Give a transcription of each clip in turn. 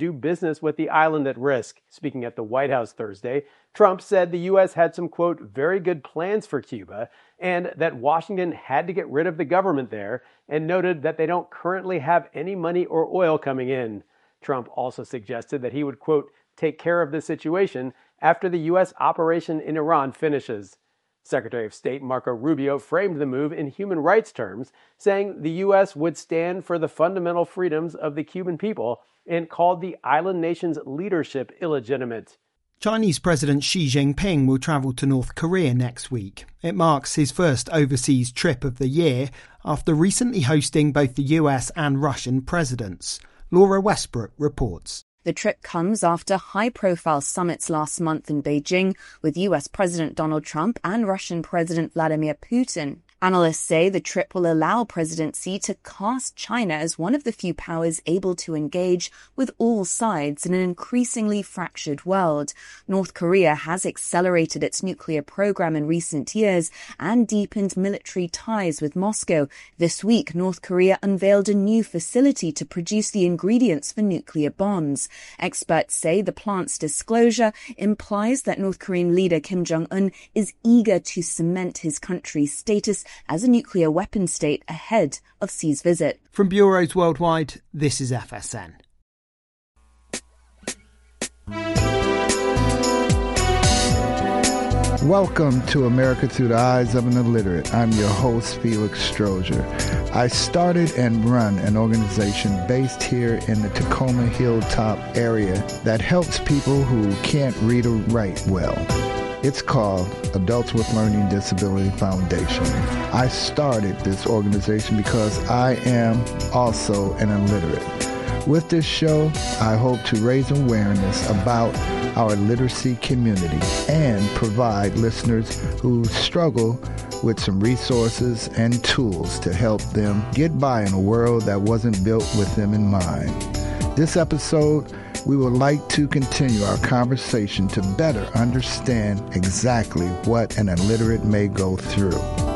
do business with the island at risk. Speaking at the White House Thursday, Trump said the U.S. had some, quote, very good plans for Cuba, and that Washington had to get rid of the government there, and noted that they don't currently have any money or oil coming in. Trump also suggested that he would, quote, take care of the situation after the U.S. operation in Iran finishes. Secretary of State Marco Rubio framed the move in human rights terms, saying the U.S. would stand for the fundamental freedoms of the Cuban people and called the island nation's leadership illegitimate. Chinese President Xi Jinping will travel to North Korea next week. It marks his first overseas trip of the year after recently hosting both the US and Russian presidents. Laura Westbrook reports. The trip comes after high-profile summits last month in Beijing with US President Donald Trump and Russian President Vladimir Putin. Analysts say the trip will allow President Xi to cast China as one of the few powers able to engage with all sides in an increasingly fractured world. North Korea has accelerated its nuclear program in recent years and deepened military ties with Moscow. This week, North Korea unveiled a new facility to produce the ingredients for nuclear bombs. Experts say the plant's disclosure implies that North Korean leader Kim Jong-un is eager to cement his country's status as a nuclear weapon state ahead of Xi's visit. From bureaus worldwide, this is FSN. Welcome to America Through the Eyes of an Illiterate. I'm your host, Felix Strozier. I started and run an organization based here in the Tacoma Hilltop area that helps people who can't read or write well. It's called Adults with Learning Disability Foundation. I started this organization because I am also an illiterate. With this show, I hope to raise awareness about our literacy community and provide listeners who struggle with some resources and tools to help them get by in a world that wasn't built with them in mind. This episode, we would like to continue our conversation to better understand exactly what an illiterate may go through.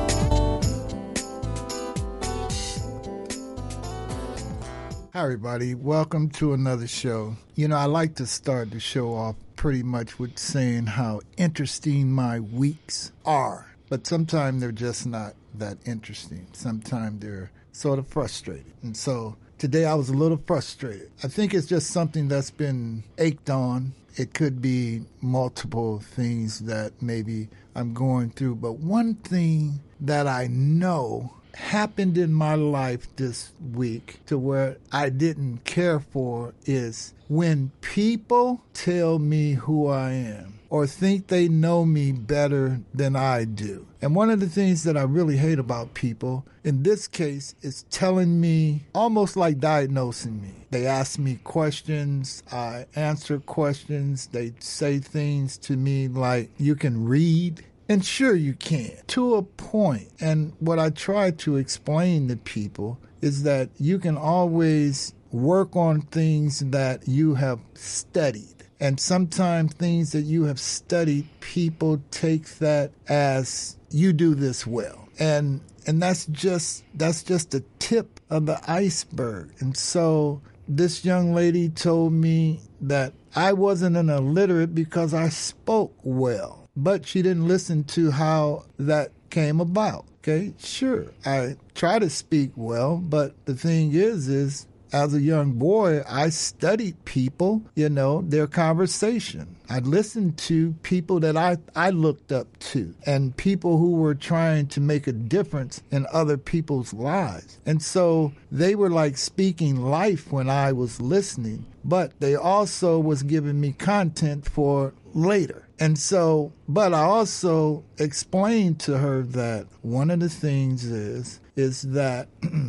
Hi, everybody. Welcome to another show. You know, I like to start the show off pretty much with saying how interesting my weeks are. But sometimes they're just not that interesting. Sometimes they're sort of frustrating. And so today I was a little frustrated. I think it's just something that's been ached on. It could be multiple things that maybe I'm going through. But one thing that I know happened in my life this week to where I didn't care for is when people tell me who I am or think they know me better than I do. And one of the things that I really hate about people, in this case, is telling me, almost like diagnosing me. They ask me questions, I answer questions, they say things to me like, you can read. And sure you can, to a point. And what I try to explain to people is that you can always work on things that you have studied. And sometimes things that you have studied, people take that as you do this well. And that's just the tip of the iceberg. And so this young lady told me that I wasn't an illiterate because I spoke well. But she didn't listen to how that came about, okay? Sure, I try to speak well, but the thing is as a young boy, I studied people, their conversation. I listened to people that I looked up to and people who were trying to make a difference in other people's lives. And so they were like speaking life when I was listening, but they also was giving me content for later. And so, but I also explained to her that one of the things is that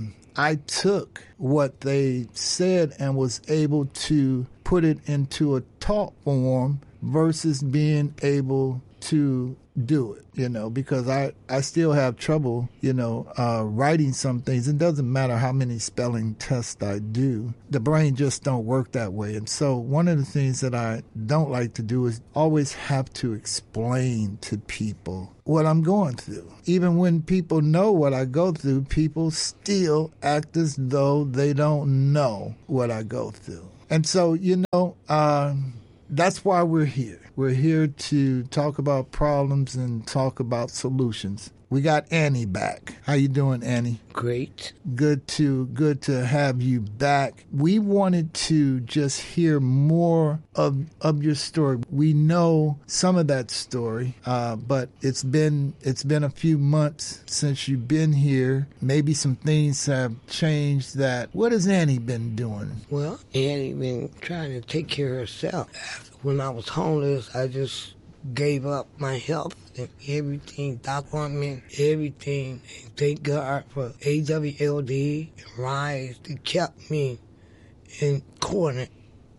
I took what they said and was able to put it into a talk form versus being able to do it, because I still have trouble, writing some things. It doesn't matter how many spelling tests I do. The brain just don't work that way. And so one of the things that I don't like to do is always have to explain to people what I'm going through. Even when people know what I go through, people still act as though they don't know what I go through. And so, that's why we're here. We're here to talk about problems and talk about solutions. We got Annie back. How you doing, Annie? Great. Good to have you back. We wanted to just hear more of your story. We know some of that story, but it's been a few months since you've been here. Maybe some things have changed. What has Annie been doing? Well, Annie been trying to take care of herself. When I was homeless, I just gave up my health and everything, document, everything. And thank God for AWLD and RISE that kept me in corner.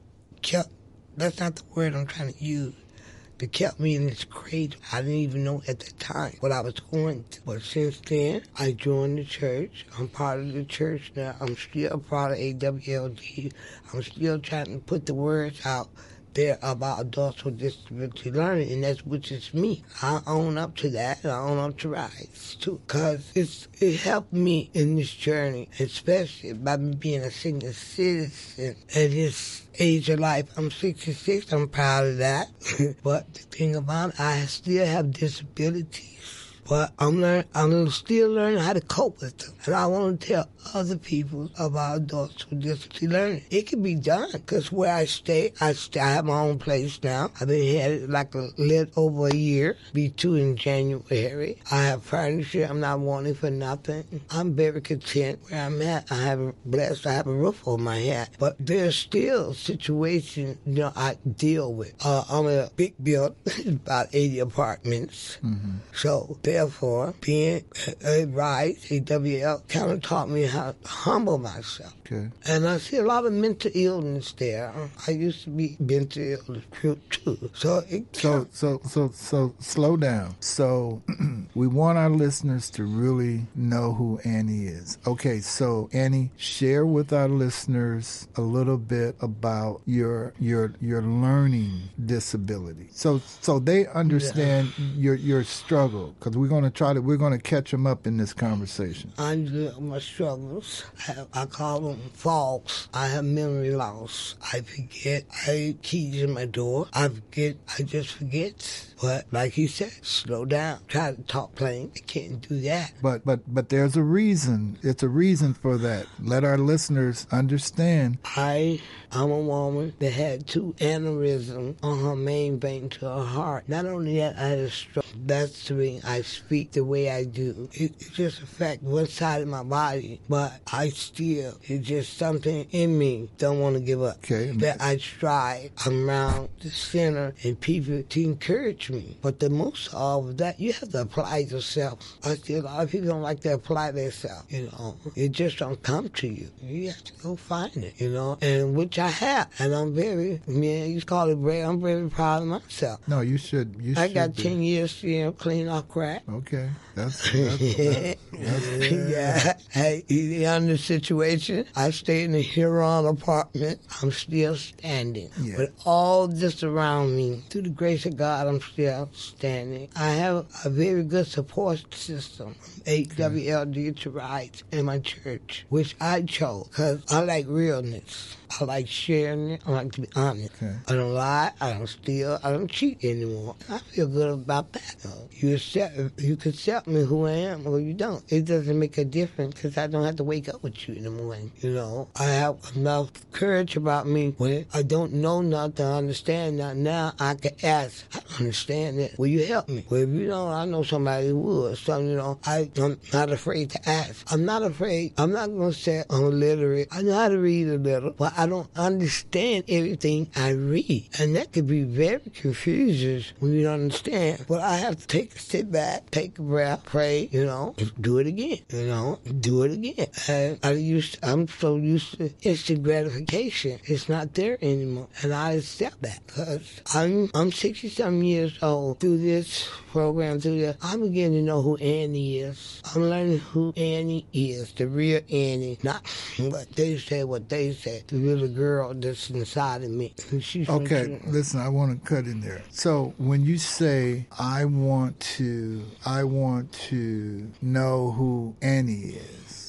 That's not the word I'm trying to use. They kept me in this cradle. I didn't even know at the time what I was going through. But since then, I joined the church. I'm part of the church now. I'm still part of AWLD. I'm still trying to put the words out there about adults with disability learning, and that's which is me. I own up to that, and I own up to RISE too, because it helped me in this journey, especially by me being a senior citizen at this age of life. I'm 66. I'm proud of that. But the thing about it, I still have disabilities. But I'm still learning how to cope with them. And I want to tell other people about adults with disability learning. It can be done, because where I stay, I have my own place now. I've been here like a little over a year, be 2 in January. I have furniture. I'm not wanting for nothing. I'm very content where I'm at. I have a roof over my head. But there's still situations, I deal with. I'm in a big building, about 80 apartments. Mm-hmm. So therefore, being a RISE, AWL, kind of taught me how to humble myself. Okay. And I see a lot of mental illness there. I used to be mental illness too. So slow down. So we want our listeners to really know who Annie is. Okay, so Annie, share with our listeners a little bit about your learning disability. So they understand your struggle, because we're going to catch them up in this conversation. I know my struggles. I call them fogs. I have memory loss. I forget. I keys in my door. I just forget. But like he said, slow down. Try to talk plain. I can't do that. But there's a reason. It's a reason for that. Let our listeners understand. I'm a woman that had 2 aneurysms on her main vein to her heart. Not only that, I had a stroke. That's the reason I speak the way I do. It just affects one side of my body, but it's just something in me don't want to give up. Okay. That I strive around the center and people to encourage me. But the most of that, you have to apply yourself. I see a lot of people don't like to apply themselves, It just don't come to you. You have to go find it, and which I have. And you call it brave, I'm very proud of myself. No, you should. I got 10 years to clean off crack. Okay. That's yeah. Hey, on the situation, I stay in the Huron apartment. I'm still standing. Yeah. With all this around me, through the grace of God, I'm still standing. I have a very good support system, AWLD to RISE in my church, which I chose because I like realness. I like sharing it. I like to be honest. Okay. I don't lie. I don't steal. I don't cheat anymore. I feel good about that. You can accept me who I am or you don't. It doesn't make a difference because I don't have to wake up with you in the morning. I have enough courage about me when I don't know nothing to understand nothing. Now I can ask, I don't understand that. Will you help me? Well, if you don't, I know somebody who would. So, I'm not afraid to ask. I'm not afraid. I'm not going to say I'm illiterate. I know how to read a little, but I don't understand everything I read. And that could be very confusing when you don't understand. But I have to sit back, take a breath, pray, do it again, do it again. And I'm so used to instant gratification. It's not there anymore. And I accept that because I'm 60-something years old. Through this program, I'm beginning to know who Annie is. I'm learning who Annie is, the real Annie, not what they said, the little girl that's inside of me. Okay, listen, I want to cut in there. So when you say, I want to know who Annie is,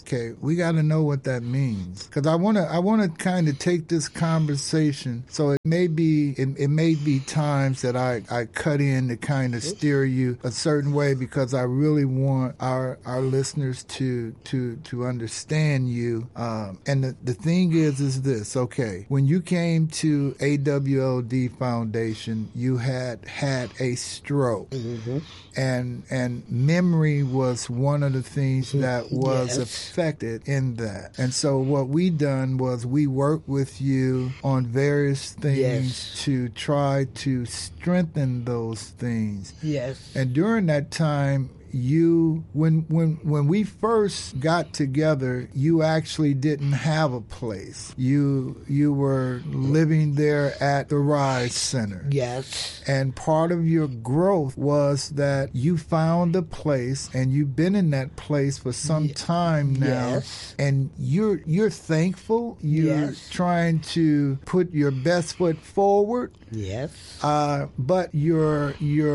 Okay, we got to know what that means, because I want to kind of take this conversation. So it may be times that I cut in to kind of steer you a certain way, because I really want our listeners to understand you. And the thing is this. Okay, when you came to AWLD Foundation, you had a stroke, and memory was one of the things that was affected in that. And so what we done was we worked with you on various things to try to strengthen those things. Yes. And during that time, when we first got together, you actually didn't have a place. You were living there at the Rise Center. Yes. And part of your growth was that you found a place, and you've been in that place for some time now. Yes. And you're thankful. You're trying to put your best foot forward. Yes. But your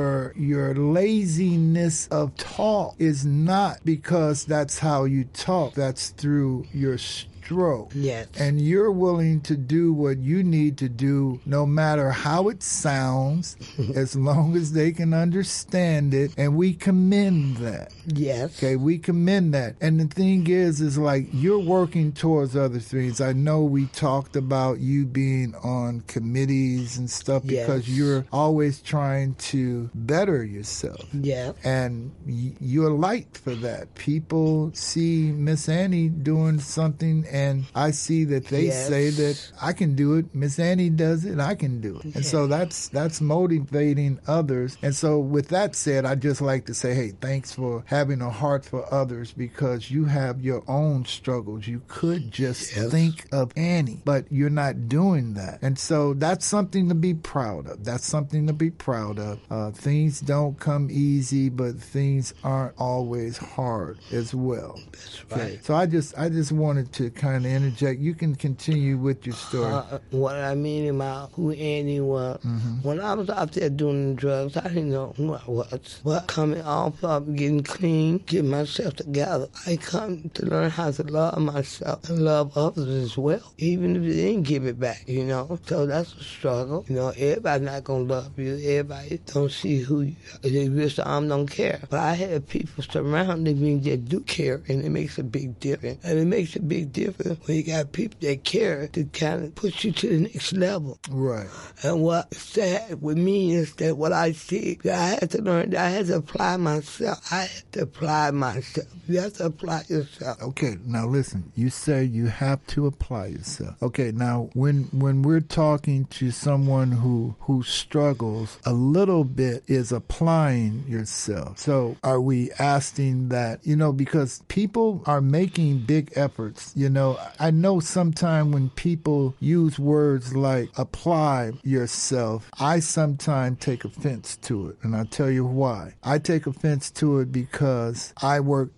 laziness of talk is not because that's how you talk. That's through your stroke. Yes. And you're willing to do what you need to do, no matter how it sounds, as long as they can understand it. And we commend that. Yes. Okay, we commend that. And the thing is like, you're working towards other things. I know we talked about you being on committees and stuff, because you're always trying to better yourself. Yeah. And you're light for that. People see Miss Annie doing something, and I see that they say that I can do it. Miss Annie does it, I can do it. And so that's motivating others. And so with that said, I just like to say, hey, thanks for having a heart for others, because you have your own struggles. You could just think of Annie, but you're not doing that. And so that's something to be proud of. That's something to be proud of. Things don't come easy, but things aren't always hard as well. That's right. Okay. So I just wanted to kind of interject. You can continue with your story. What I mean about who Annie was, when I was out there doing the drugs, I didn't know who I was. But coming off of getting clean, getting myself together, I come to learn how to love myself and love others as well, even if they didn't give it back, you know. So that's a struggle. You know, everybody not going to love you. Everybody don't see who you are. They wish the arm don't care. But I had people surrounding me that do care, and it makes a big difference. And it makes a big difference when you got people that care to kind of push you to the next level. Right. And what's sad with me is that what I see, that I had to learn, that I had to apply myself. I had to apply myself. You have to apply yourself. Okay, now listen, you say you have to apply yourself. Okay, now when we're talking to someone who struggles, a little bit is applying yourself. So are we asking that, you know, because people are making big efforts, you know. I know sometimes when people use words like apply yourself, I sometimes take offense to it, and I'll tell you why. I take offense to it because I work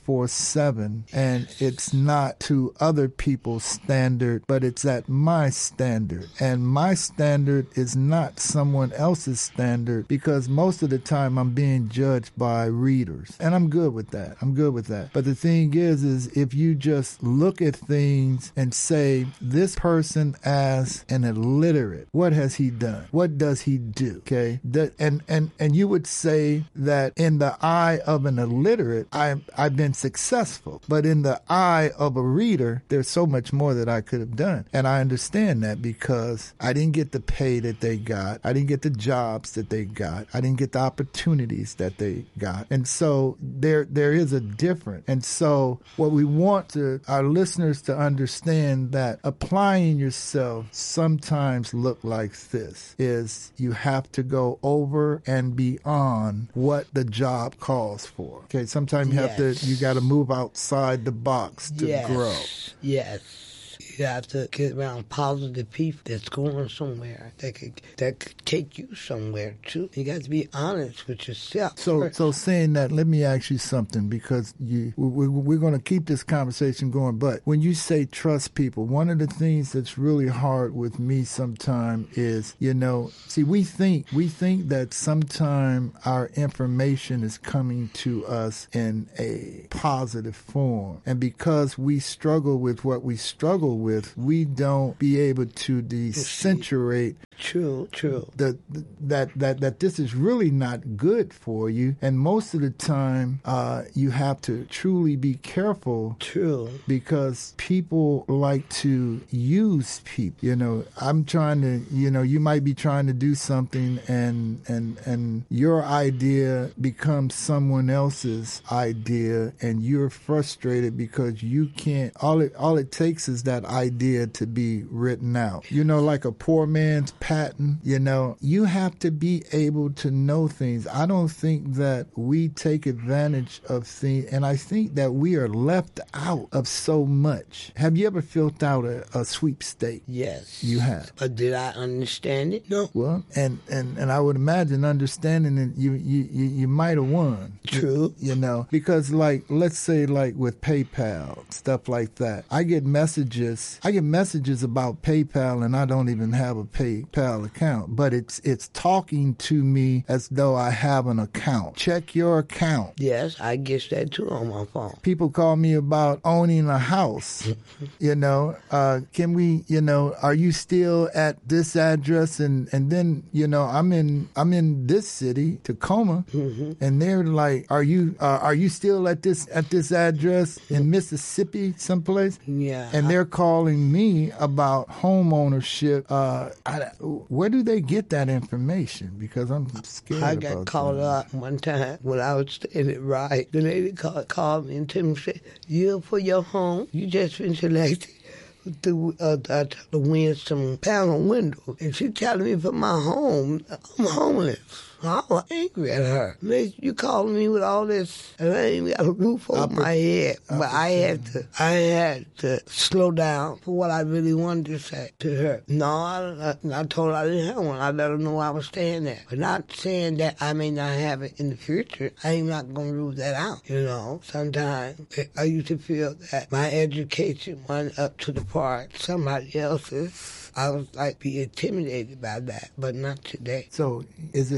24/7, and it's not to other people's standard, but it's at my standard. And my standard is not someone else's standard, because most of the time I'm being judged by readers. And I'm good with that. But the thing is if you just look at things and say, this person as an illiterate, what has he done? What does he do? Okay? And you would say that in the eye of an illiterate, I've been successful. But in the eye of a reader, there's so much more that I could have done. And I understand that, because I didn't get the pay that they got. I didn't get the jobs that they got. I didn't get the opportunities that they got. And so there is a difference. And so what we want our listeners to understand, that applying yourself sometimes look like this, is you have to go over and beyond what the job calls for. Okay, sometimes you got to move outside the box to grow. Yes. You have to get around positive people that's going somewhere, that could take you somewhere too. You got to be honest with yourself. So saying that, let me ask you something, because we're going to keep this conversation going. But when you say trust people, one of the things that's really hard with me sometimes is, see, we think that sometime our information is coming to us in a positive form, and because we struggle with what we struggle with, we don't be able to decentrate. True. That this is really not good for you, and most of the time, you have to truly be careful. True. Because people like to use people. I'm trying to. You might be trying to do something, and your idea becomes someone else's idea, and you're frustrated because you can't. All it takes is that idea to be written out. Like a poor man's patent. You have to be able to know things. I don't think that we take advantage of things, and I think that we are left out of so much. Have you ever filled out a sweepstake? Yes. You have. But did I understand it? No. Well, and I would imagine understanding it, you might have won. True. Because let's say with PayPal, stuff like that. I get messages about PayPal, and I don't even have a PayPal account, but it's talking to me as though I have an account. Check your account. Yes, I get that too on my phone. People call me about owning a house. Can we, are you still at this address? And then, I'm in this city, Tacoma, and they're like, are you still at this address in Mississippi someplace? Yeah. And they're calling me about home ownership. Where do they get that information? Because I'm scared about that. I got called up one time when I was staying at Ride. The lady called me and told me, said, for your home, you just been selected to win some panel windows. And she telling me for my home, I'm homeless. I was angry at her. You calling me with all this, and I ain't got a roof over my head. But I had to slow down for what I really wanted to say to her. No, I told her I didn't have one. I let her know I was staying there. But not saying that I may not have it in the future. I ain't not going to rule that out. Sometimes I used to feel that my education went up to the part somebody else's. I was be intimidated by that, but not today. So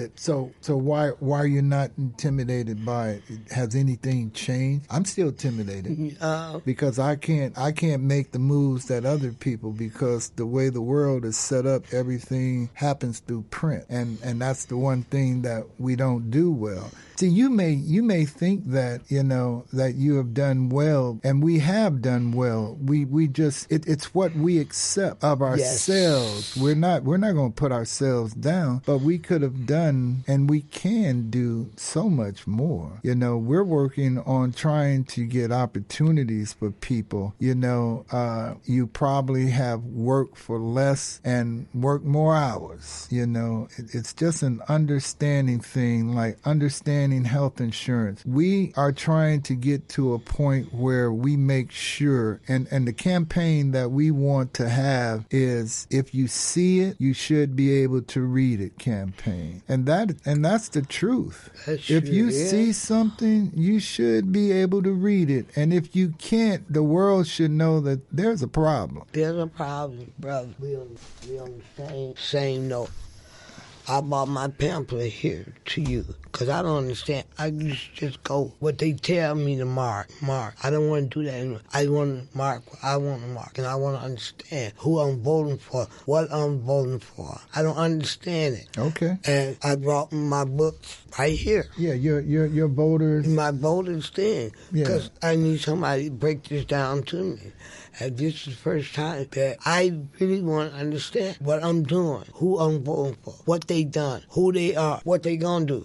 why are you not intimidated by it? Has anything changed? I'm still intimidated because I can't make the moves that other people, because the way the world is set up, everything happens through print, and that's the one thing that we don't do well. See, you may think that that you have done well, and we have done well. We just it's what we accept of ourselves. Yes. We're not going to put ourselves down, but we could have done, and we can do so much more. We're working on trying to get opportunities for people. You probably have worked for less and work more hours. It's just an understanding thing, like understanding health insurance. We are trying to get to a point where we make sure, and the campaign that we want to have is, if you see it, you should be able to read it campaign. And that's the truth. If you see something, you should be able to read it. And if you can't, the world should know that there's a problem. There's a problem, brother. We on the same note. I brought my pamphlet here to you because I don't understand. I just go what they tell me to mark. I don't want to do that anymore. I want to mark what I want to mark, and I want to understand who I'm voting for, what I'm voting for. I don't understand it. Okay. And I brought my books right here. Yeah, your voters. My voters thing. Because I need somebody to break this down to me. And this is the first time that I really want to understand what I'm doing, who I'm voting for, what they done, who they are, what they gonna do.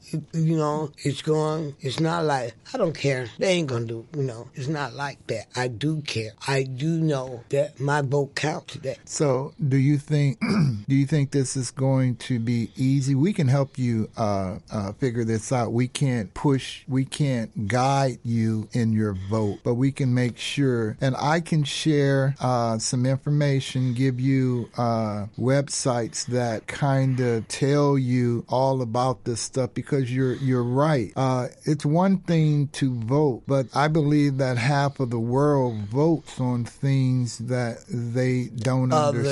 It's not like, I don't care, they ain't gonna do, it's not like that. I do care. I do know that my vote counts today. So do you think this is going to be easy? We can help you figure this out. We can't guide you in your vote, but we can make sure, and I can share some information, give you websites that kind of tell you all about this stuff, because you're right. It's one thing to vote, but I believe that half of the world votes on things that they don't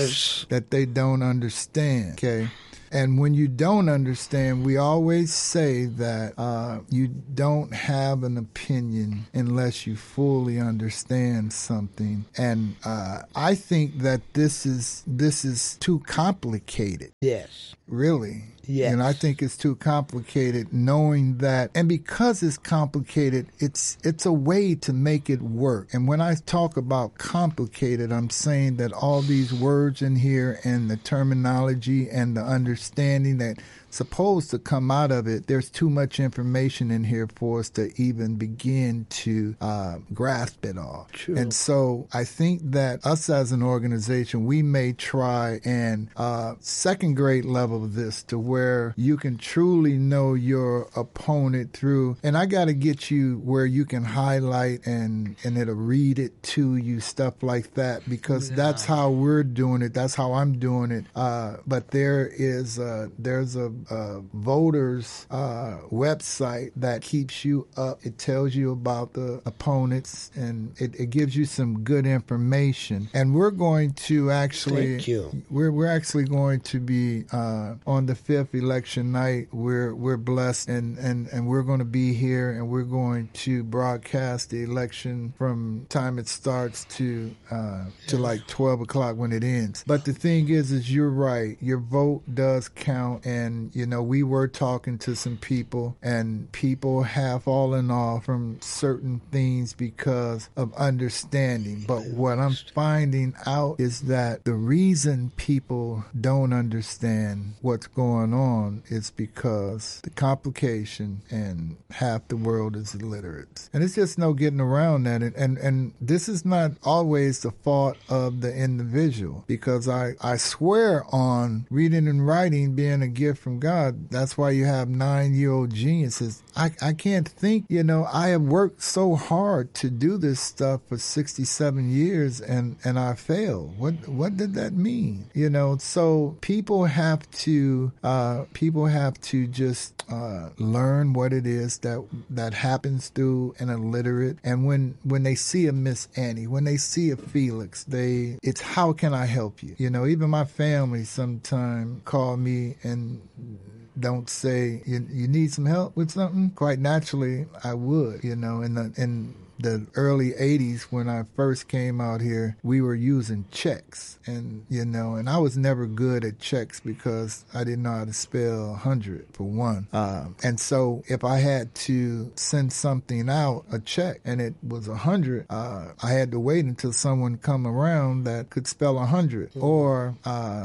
understand. Okay. And when you don't understand, we always say that you don't have an opinion unless you fully understand something. And I think that this is too complicated. Yes. Really. Yes. And I think it's too complicated, knowing that, and because it's complicated, it's a way to make it work. And when I talk about complicated, I'm saying that all these words in here and the terminology and the understanding that supposed to come out of it, there's too much information in here for us to even begin to grasp it all. True. And so I think that us as an organization, we may try and second grade level this to where you can truly know your opponent through, and I got to get you where you can highlight and it'll read it to you, stuff like that, because that's how we're doing it. That's how I'm doing it. But there's a voters website that keeps you up. It tells you about the opponents, and it gives you some good information. And we're going to actually, Thank you. We're actually going to be on the 5th election night. We're blessed, and we're going to be here, and we're going to broadcast the election from time it starts to like 12 o'clock when it ends. But the thing is you're right. Your vote does count, and we were talking to some people, and people have fallen off from certain things because of understanding. But what I'm finding out is that the reason people don't understand what's going on is because the complication, and half the world is illiterate. And it's just no getting around that. And this is not always the fault of the individual, because I swear on reading and writing being a gift from God. That's why you have 9-year-old geniuses. I can't think, I have worked so hard to do this stuff for 67 years and I failed. What did that mean? So people have to just learn what it is that happens through an illiterate. And when they see a Miss Annie, when they see a Felix, it's how can I help you? Even my family sometimes call me and don't say, you need some help with something? Quite naturally, I would, in the early 80s when I first came out here, we were using checks, and I was never good at checks because I didn't know how to spell 100 for one. And so if I had to send something out, a check, and it was 100, I had to wait until someone come around that could spell 100, or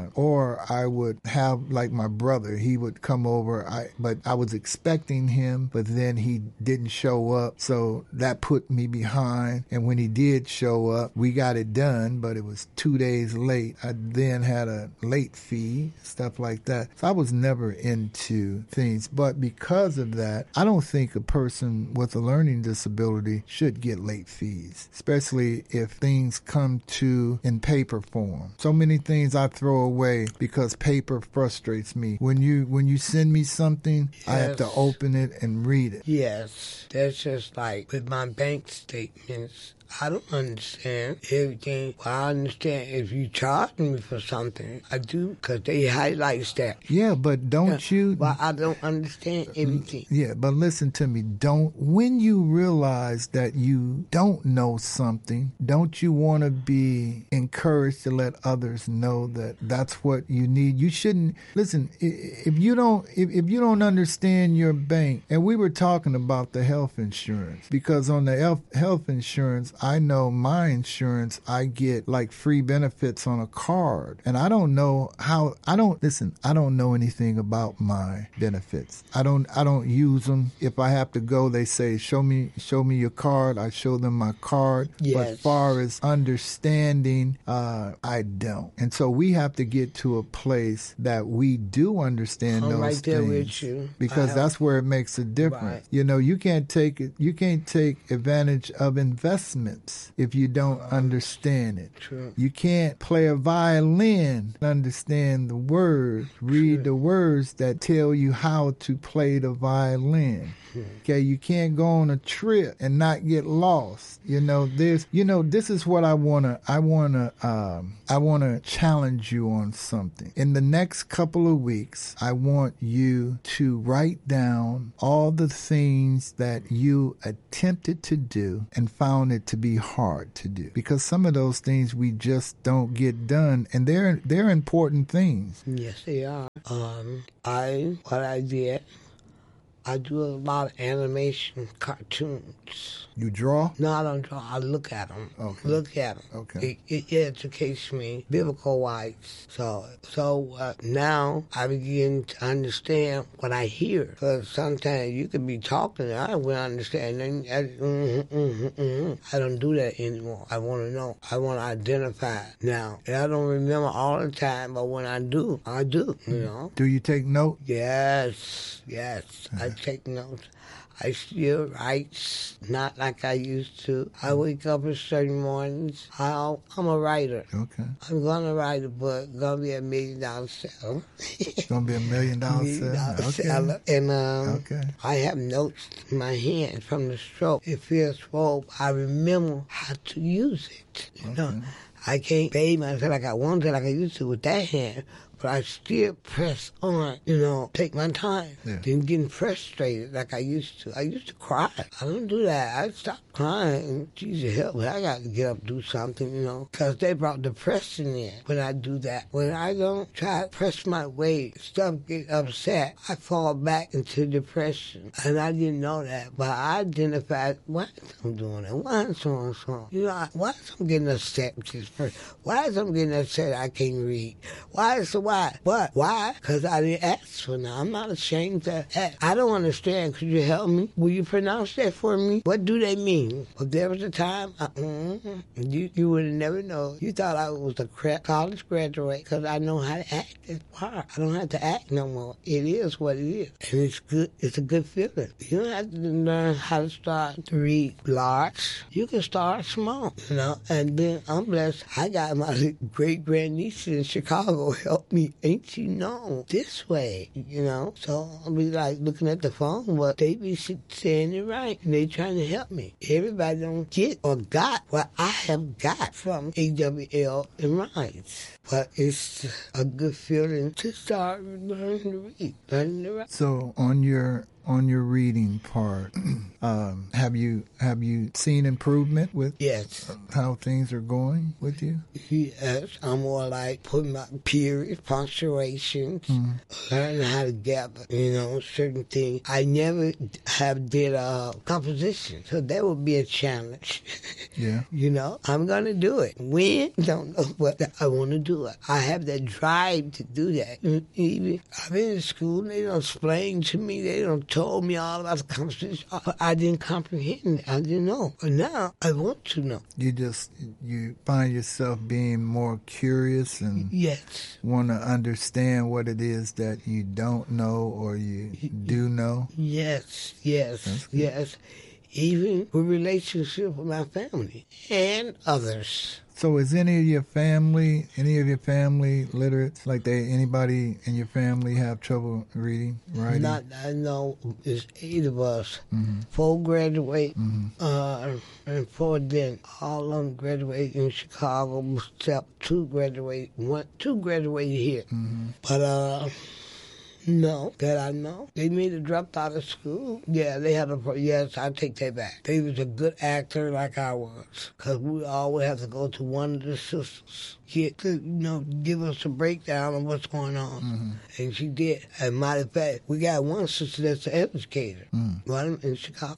I would have, like, my brother, he would come over, but I was expecting him, but then he didn't show up, so that put me behind. And when he did show up, we got it done, but it was 2 days late. I then had a late fee, stuff like that. So I was never into things. But because of that, I don't think a person with a learning disability should get late fees, especially if things come to in paper form. So many things I throw away because paper frustrates me. When you send me something, yes, I have to open it and read it. Yes, that's just like with my bank statements. I don't understand everything. Well, I understand if you charge me for something. I do, because they highlight that. Yeah, but don't you... Well, I don't understand everything. Yeah, but listen to me. When you realize that you don't know something, don't you want to be encouraged to let others know that that's what you need? You shouldn't... Listen, if you don't understand your bank, and we were talking about the health insurance, because on the health insurance, I know my insurance, I get like free benefits on a card. And I don't know how, I don't know anything about my benefits. I don't use them. If I have to go, they say, show me your card. I show them my card. Yes. But as far as understanding, I don't. And so we have to get to a place that we do understand I'm those right there things. with you. Because that's where it makes a difference. Right. You can't take advantage of investment. instruments if you don't understand it. True. You can't play a violin, understand the words, read the words that tell you how to play the violin. Okay, you can't go on a trip and not get lost. This is what I wanna challenge you on something. In the next couple of weeks, I want you to write down all the things that you attempted to do and found it to be hard to do. Because some of those things we just don't get done, and they're important things. Yes, they are. I do a lot of animation cartoons. You draw? No, I don't draw. I look at them. Okay. Look at them. Okay. It educates me biblical-wise. So now I begin to understand what I hear. Because sometimes you can be talking and I don't understand. I don't do that anymore. I want to know. I want to identify now. And I don't remember all the time, but when I do, I do, Do you take note? Yes. I take notes. I still write, not like I used to. I wake up in certain mornings. I'm a writer. Okay. I'm going to write a book. It's going to be $1 million seller. It's going to be $1 million seller. And okay. I have notes in my hand from the stroke. It feels slow. I remember how to use it. I can't bathe myself like I want to, like I used to with that hand. But I still press on, take my time. Yeah. Then getting frustrated like I used to. I used to cry. I don't do that. I stopped crying. Jesus help me. I got to get up and do something, because they brought depression in when I do that. When I don't try to press my way, stuff get upset, I fall back into depression. And I didn't know that. But I identified, why is I'm doing that? Why is so? Why is I'm getting upset with this person? Why is I'm getting upset I can't read? Why? But why? Because I didn't ask for that. I'm not ashamed to ask. I don't understand. Could you help me? Will you pronounce that for me? What do they mean? If there was a time, you would have never known. You thought I was a college graduate because I know how to act. It's hard. I don't have to act no more. It is what it is. And it's good. It's a good feeling. You don't have to learn how to start to read large. You can start small, And then I'm blessed. I got my great-grandniece in Chicago help me. Ain't you know this way, So I'll be like looking at the phone, but they be saying it right, and they trying to help me. Everybody don't get or got what I have got from AWL and Rides. But it's a good feeling to start learning to read, learning to write. So on your reading part, have you seen improvement with how things are going with you? Yes, I'm more like putting my periods, punctuations, learning how to gather, certain things. I never have did a composition, so that would be a challenge. Yeah. I'm gonna do it. When? Don't know, but I want to do it. I have that drive to do that. Even I've been in school, they don't explain to me, they don't told me all about the composition. I didn't comprehend it. I didn't know. But now I want to know. You find yourself being more curious and want to understand what it is that you don't know or you do know. Yes. Even with relationship with my family and others. So is any of your family literate? Like anybody in your family have trouble reading, writing? Not I know. It's 8 of us. 4 graduate, and 4 didn't. All of them graduated in Chicago, except 2 graduated. 2 graduated here. But no, that I know. They may have dropped out of school. Yeah, they had yes, I take that back. They was a good actor like I was. Because we always have to go to one of the sisters. Give us a breakdown of what's going on. And she did. As a matter of fact, we got one sister that's an educator. One in Chicago.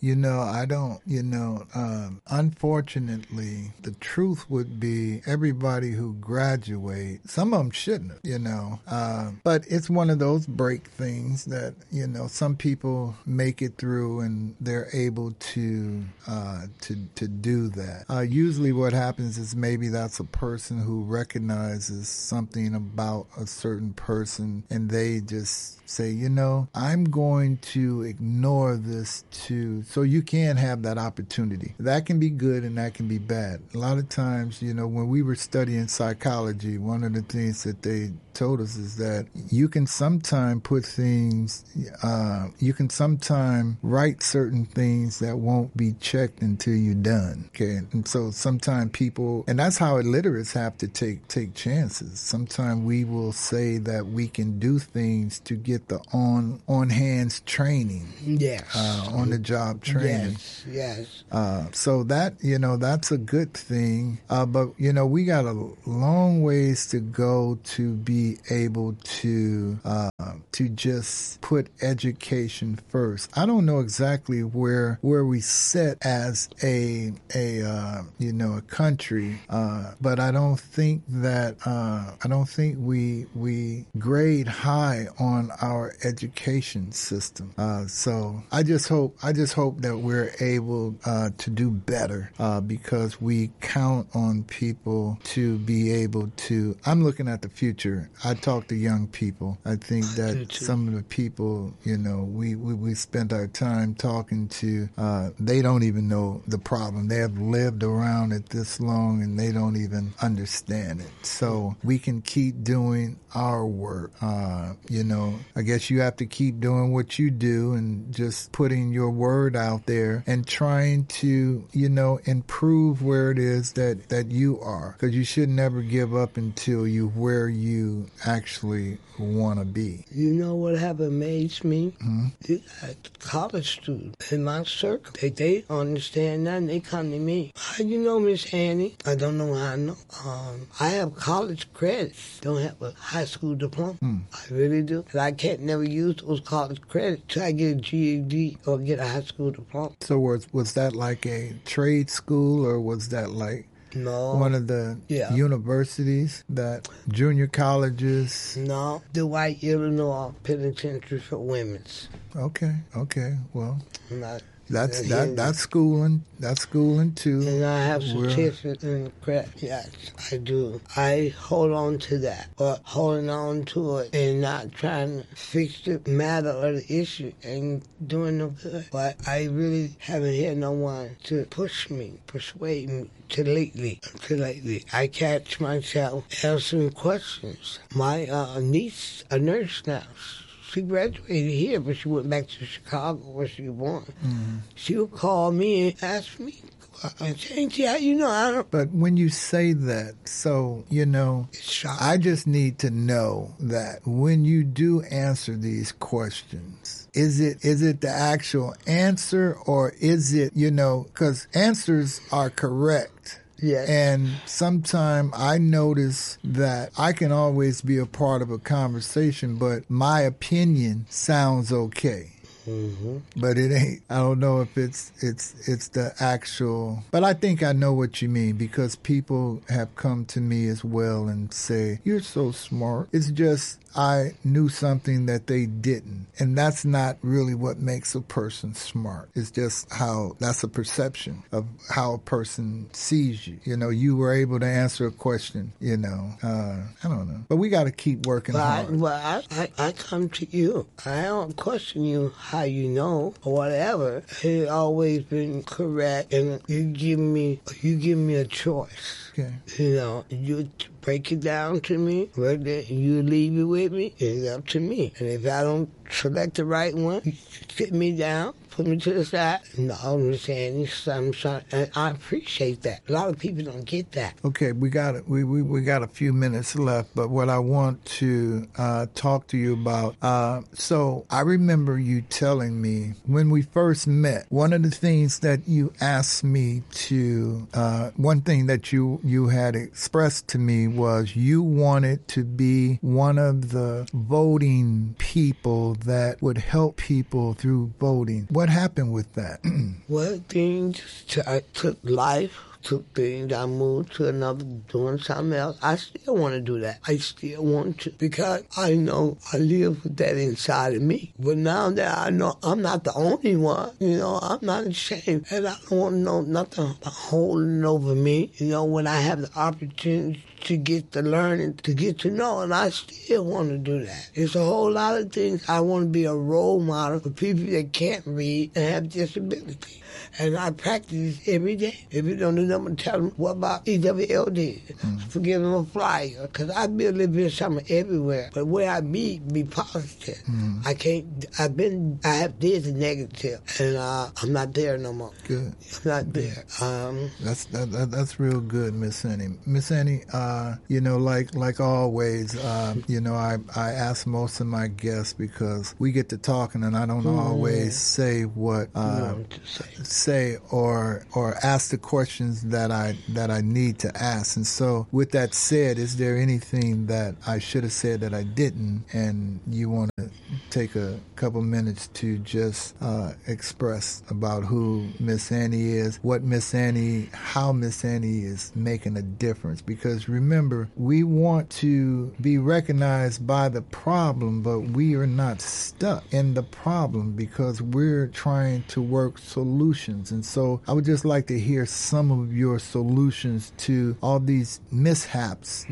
Unfortunately, the truth would be everybody who graduates, some of them shouldn't have, but it's one of those break quick things that, some people make it through and they're able to do that. Usually what happens is maybe that's a person who recognizes something about a certain person and they just say, I'm going to ignore this so you can have that opportunity. That can be good and that can be bad. A lot of times, when we were studying psychology, one of the things that they told us is that you can sometime put things, you can sometime write certain things that won't be checked until you're done. Okay. And so sometimes people, and that's how illiterates have to take chances. Sometimes we will say that we can do things to get the on-hands training. Yes. On-the-job training. Yes. So that, that's a good thing. But, we got a long ways to go to be able to just put education first. I don't know exactly where we sit as a country, but I don't think we grade high on our education system. So I just hope that we're able to do better because we count on people to be able to. I'm looking at the future. I talk to young people. I think that some of the people, we spent our time talking to, they don't even know the problem. They have lived around it this long and they don't even understand it. So we can keep doing our work. I guess you have to keep doing what you do and just putting your word out there and trying to, improve where it is that you are. Because you should never give up until you're where you actually want to be. You know what have amazed me? Mm-hmm. College students in my circle, they understand that and they come to me. How you know, Miss Annie? I don't know how I know. I have college credits. Don't have a high school diploma. I really do. And I can't never use those college credits till I get a GED or get a high school diploma. So was that like a trade school or was that like one of the universities, that junior colleges? No, the White Illinois Penitentiary for Women's. Okay. Well, that's schooling. That's schooling too. And I have certificates in credit. Yes, I do. I hold on to that, but holding on to it and not trying to fix the matter or the issue and doing no good. But I really haven't had no one to persuade me. To lately, I catch myself answering questions. My niece, a nurse now. She graduated here, but she went back to Chicago where she was born. Mm-hmm. She would call me and ask me, Auntie, how you know? I don't. But when you say that, so, I just need to know that when you do answer these questions, is it the actual answer or is it, because answers are correct. Yes. And sometimes I notice that I can always be a part of a conversation, but my opinion sounds okay. Mm-hmm. But it ain't. I don't know if it's the actual. But I think I know what you mean because people have come to me as well and say, "You're so smart." It's just I knew something that they didn't, and that's not really what makes a person smart. It's just that's a perception of how a person sees you. You were able to answer a question. I don't know, but we got to keep working hard. I come to you. I don't question you how you know or whatever. It's always been correct, and you give me a choice. Okay. You break it down to me, whether you leave it with me, it's up to me. And if I don't select the right one, you sit me down, put me to the side. No, I'm saying something, and I appreciate that. A lot of people don't get that. Okay, we got a few minutes left, but what I want to talk to you about. So I remember you telling me when we first met, one of the things that you asked me to, one thing that you had expressed to me was you wanted to be one of the voting people that would help people through voting. What happened with that? Well, things took life took things, I moved to another, doing something else. I still want to do that. I still want to, because I know I live with that inside of me. But now that I know I'm not the only one, I'm not ashamed. And I don't want to know nothing holding over me, when I have the opportunity to get to learn and to get to know, and I still want to do that. It's a whole lot of things. I want to be a role model for people that can't read and have disabilities. And I practice every day. If you don't do that, I'm going to tell them, what about EWLD? Forgive them a flyer, because I be a little bit of something everywhere. But where I be positive. I have did the negative, and I'm not there no more. Good. I'm not there. That's real good, Miss Annie. Miss Annie, like always, I ask most of my guests, because we get to talking and I don't always say what say or ask the questions that I need to ask. And so with that said, is there anything that I should have said that I didn't, and you want to take a couple minutes to just express about who Miss Annie is, how Miss Annie is making a difference? Because remember, we want to be recognized by the problem, but we are not stuck in the problem, because we're trying to work solutions. And so I would just like to hear some of your solutions to all these mishaps.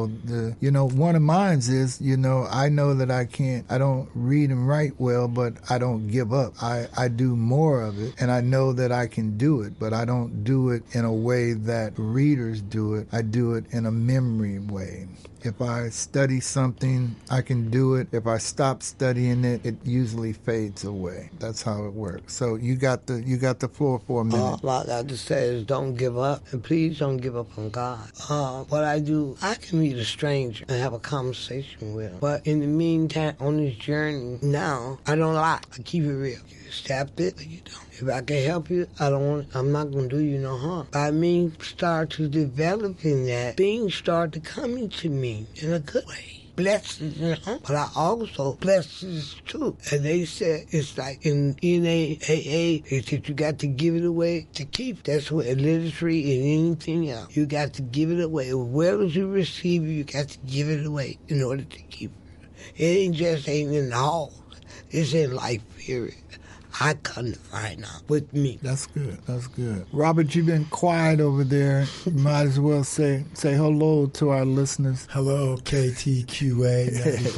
One of mine is, I know that I don't read and write well, but I don't give up. I do more of it, and I know that I can do it, but I don't do it in a way that readers do it. I do it in a memory way. If I study something, I can do it. If I stop studying it, it usually fades away. That's how it works. So you got the floor for a minute. All I got to say is don't give up, and please don't give up on God. What I do, I can meet a stranger and have a conversation with him. But in the meantime, on this journey now, I don't lie. I keep it real. You accept it or you don't. If I can help you, I'm not going to do you no harm. By me start to developing that, things start to coming to me in a good way. Blessings, but I also blessings too. And they said it's like in NAAA, they said you got to give it away to keep. That's what literature and anything else. You got to give it away. As well as you receive it, you got to give it away in order to keep it. It ain't in the halls. It's in life, period. I couldn't right now with me. That's good. Robert, you've been quiet over there. You might as well say hello to our listeners. Hello, KTQA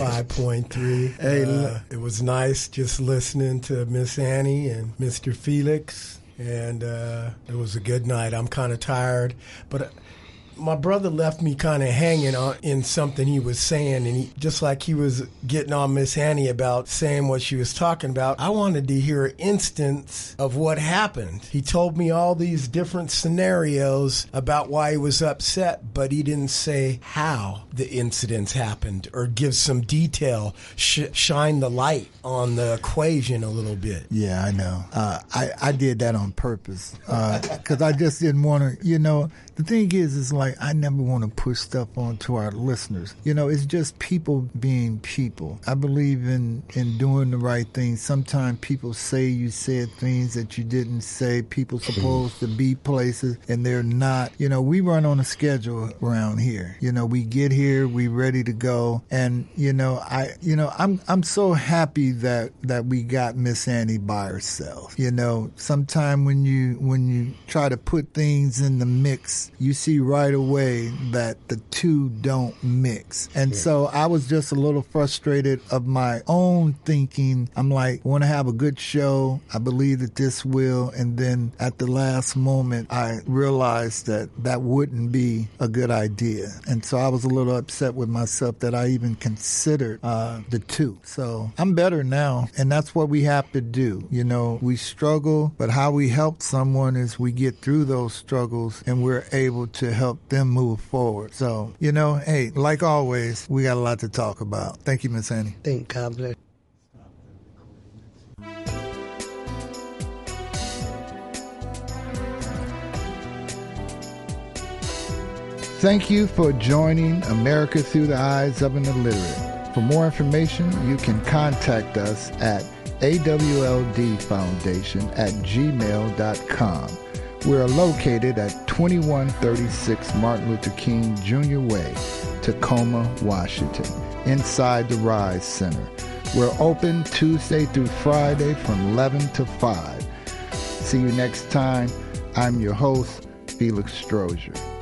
95.3. Hey, it was nice just listening to Miss Annie and Mr. Felix, and it was a good night. I'm kind of tired, but my brother left me kind of hanging on in something he was saying, and just like he was getting on Miss Annie about saying what she was talking about, I wanted to hear an instance of what happened. He told me all these different scenarios about why he was upset, but he didn't say how the incidents happened or give some detail, shine the light on the equation a little bit. Yeah, I know. I did that on purpose because I just didn't want to, the thing is like I never want to push stuff onto our listeners. It's just people being people. I believe in doing the right thing. Sometimes people say you said things that you didn't say. People supposed to be places and they're not. We run on a schedule around here. We get here, we ready to go, and I'm so happy that we got Miss Annie by herself. Sometime when you try to put things in the mix, you see right away that the two don't mix. And so I was just a little frustrated of my own thinking. I'm like, I want to have a good show. I believe that this will. And then at the last moment, I realized that wouldn't be a good idea. And so I was a little upset with myself that I even considered the two. So I'm better now. And that's what we have to do. We struggle, but how we help someone is we get through those struggles and we're able to help them move forward. So, hey, like always, we got a lot to talk about. Thank you, Miss Annie. Thank God bless. Thank you for joining America Through the Eyes of an Illiterate. For more information, you can contact us at awldfoundation@gmail.com. We're located at 2136 Martin Luther King Jr. Way, Tacoma, Washington, inside the Rise Center. We're open Tuesday through Friday from 11 to 5. See you next time. I'm your host, Felix Strozier.